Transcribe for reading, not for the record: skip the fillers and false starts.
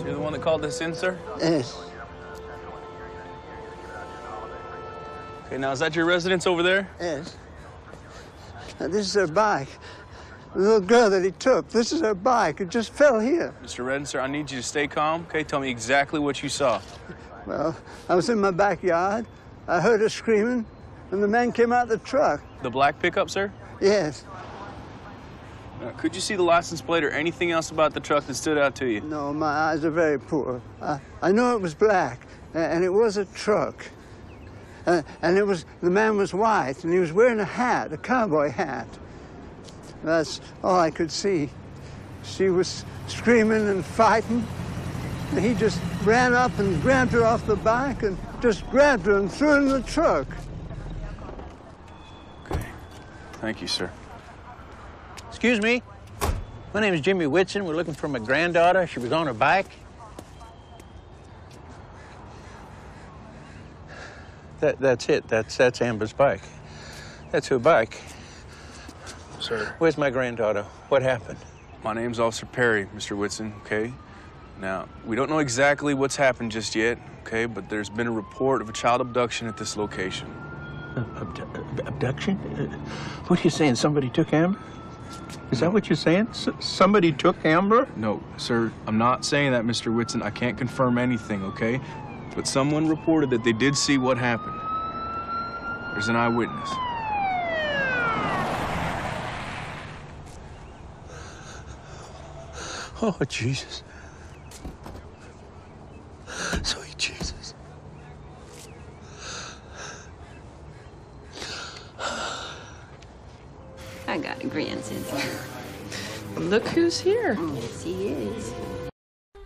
You're the one that called this in, sir? Yes. Okay, now is that your residence over there? Yes. Now, this is her bike. The little girl that he took, this is her bike. It just fell here. Mr. Redden, sir, I need you to stay calm, okay? Tell me exactly what you saw. Well, I was in my backyard. I heard her screaming, and the man came out the truck. The black pickup, sir? Yes. Could you see the license plate or anything else about the truck that stood out to you? No, my eyes are very poor. I know it was black, and it was a truck. And the man was white, and he was wearing a hat, a cowboy hat. That's all I could see. She was screaming and fighting, and he just ran up and grabbed her off the bike and just grabbed her and threw her in the truck. Okay. Thank you, sir. Excuse me. My name is Jimmy Whitson. We're looking for my granddaughter. She was on her bike. That's it. That's Amber's bike. That's her bike. Sir. Where's my granddaughter? What happened? My name's Officer Perry, Mr. Whitson, okay? Now, we don't know exactly what's happened just yet, okay? But there's been a report of a child abduction at this location. Abduction? What are you saying? Somebody took Amber? Is that what you're saying? Somebody took Amber? No, sir, I'm not saying that, Mr. Whitson. I can't confirm anything, okay? But someone reported that they did see what happened. There's an eyewitness. Oh, Jesus. Sweet Jesus. I got a grandson. Look who's here. Yes, he is.